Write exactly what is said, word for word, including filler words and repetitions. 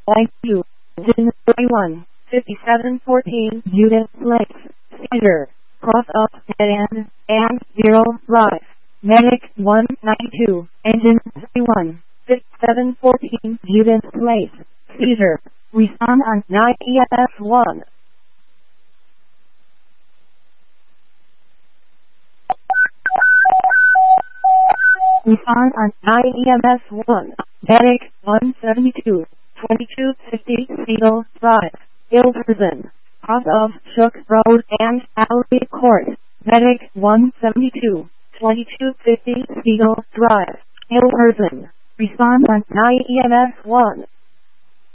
Thank you. Engine thirty-one, fifty-seven fourteen, Judith Place, Cedar, cross up, dead end, and zero, rise. Medic one ninety-two, engine thirty-one, fifty-seven fourteen, Judith Place, Cedar, respond on nine E M S one. Respond on nine E M S one, Medic one seventy-two, twenty-two fifty, Seagull Drive, Ilverson, cross of Shook Road and Alley Court. Medic one seventy-two, twenty-two fifty, Seagull Drive, Ilverson. Respond on nine E M S one.